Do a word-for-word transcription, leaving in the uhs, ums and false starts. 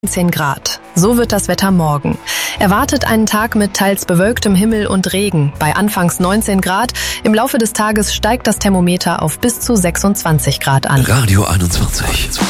zehn Grad. So wird das Wetter morgen. Erwartet einen Tag mit teils bewölktem Himmel und Regen. Bei anfangs neunzehn Grad. Im Laufe des Tages steigt das Thermometer auf bis zu sechsundzwanzig Grad an. Radio einundzwanzig.